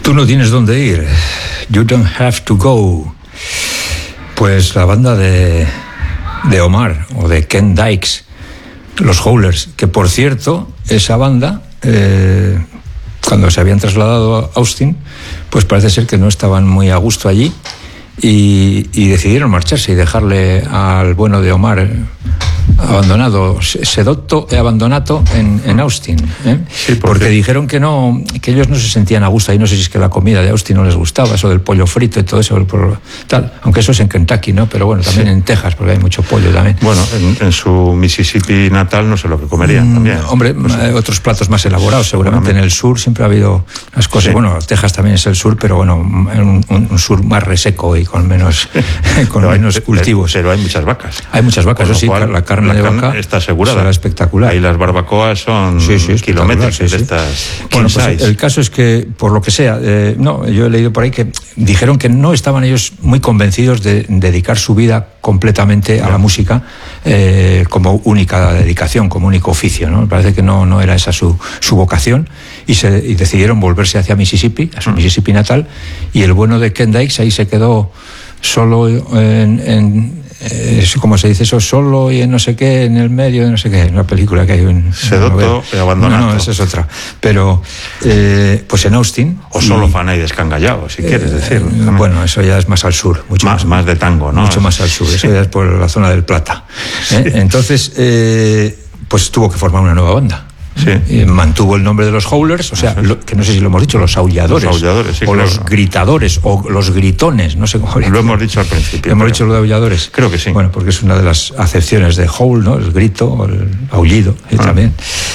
Tú no tienes dónde ir. You don't have to go. Pues la banda de Omar o de Ken Dykes, los Howlers, que por cierto, esa banda, cuando se habían trasladado a Austin, pues parece ser que no estaban muy a gusto allí y decidieron marcharse y dejarle al bueno de Omar abandonado, sedotto e abandonato en Austin, ¿eh? Sí, porque dijeron que ellos no se sentían a gusto ahí. No sé si es que la comida de Austin no les gustaba, eso del pollo frito y todo eso, tal, aunque eso es en Kentucky, ¿no? Pero bueno, también en Texas, porque hay mucho pollo también. Bueno, en su Mississippi natal no sé lo que comerían también. Hombre, no sé. Otros platos más elaborados, seguramente en el sur siempre ha habido las cosas. Sí. Bueno, Texas también es el sur, pero bueno, un sur más reseco y con menos cultivos. Pero hay muchas vacas. Hay muchas vacas, eso sí, la carne de vaca está asegurada. Será espectacular. Ahí las barbacoas son kilómetros de estas. Bueno, pues el caso es que, por lo que sea, yo he leído por ahí que dijeron que no estaban ellos muy convencidos de dedicar su vida completamente a la música como única dedicación, como único oficio, ¿no? Me parece que no era esa su vocación y decidieron volverse hacia Mississippi, a su Mississippi natal, y el bueno de Ken Dykes ahí se quedó solo como se dice eso, solo y en no sé qué, en el medio de no sé qué, en la película que hay en sedotto y abandonado. No, esa es otra. Pero pues en Austin, o solo fan y descangallado, si quieres decir. Bueno, eso ya es más al sur, mucho más de tango, ¿no? Mucho más al sur, eso ya es por la zona del Plata. Sí. Entonces, pues tuvo que formar una nueva banda. Sí. Mantuvo el nombre de los Howlers, o sea, que no sé si lo hemos dicho, los aulladores, sí, o claro, los gritadores, o los gritones, no sé cómo. Lo hemos dicho al principio. ¿Hemos dicho lo de aulladores? Creo que sí. Bueno, porque es una de las acepciones de howl, ¿no? El grito, o el aullido, también.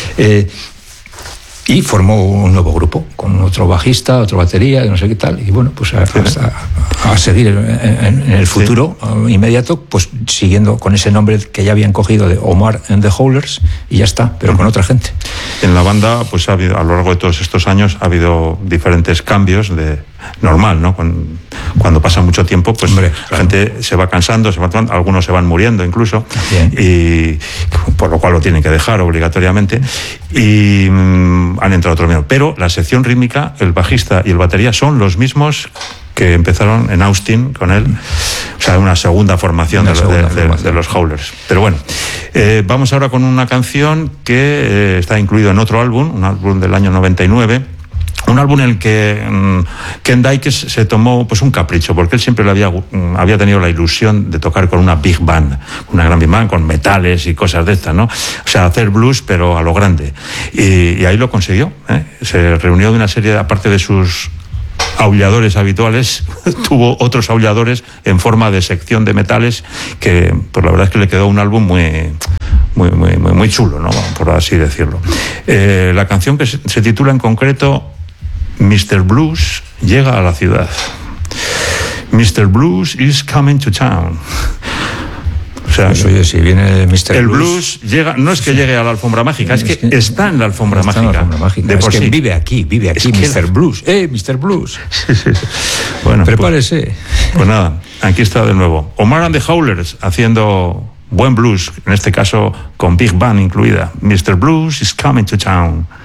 Y formó un nuevo grupo, con otro bajista, otra batería, no sé qué tal, y bueno, pues a seguir en el futuro inmediato, pues siguiendo con ese nombre que ya habían cogido de Omar and the Howlers, y ya está, pero con otra gente. En la banda, pues ha habido, a lo largo de todos estos años, ha habido diferentes cambios normal, ¿no? Cuando pasa mucho tiempo, pues la gente se va cansando, algunos se van muriendo incluso, y por lo cual lo tienen que dejar obligatoriamente, y han entrado otros miembros. Pero la sección rítmica, el bajista y el batería son los mismos que empezaron en Austin con él, o sea, una segunda formación de los Howlers. Pero bueno, vamos ahora con una canción que está incluido en otro álbum, un álbum del año 99. Un álbum en el que Ken Dykes se tomó pues un capricho, porque él siempre había tenido la ilusión de tocar con una big band, una gran big band con metales y cosas de estas, ¿no? O sea, hacer blues pero a lo grande. Y ahí lo consiguió, ¿eh? Se reunió de una serie, aparte de sus aulladores habituales, tuvo otros aulladores en forma de sección de metales que, pues la verdad es que le quedó un álbum muy chulo, ¿no? Por así decirlo. La canción que se titula en concreto Mr. Blues llega a la ciudad. Mr. Blues is coming to town. O sea, pues oye, si viene Mr. el blues llega, no es que llegue a la alfombra mágica, es que está en la alfombra mágica. De por sí. Vive aquí, es Mr. Blues. Mr. Blues. Sí. Bueno, prepárese. Pues nada, aquí está de nuevo. Omar and the Howlers haciendo buen blues, en este caso con Big Band incluida. Mr. Blues is coming to town.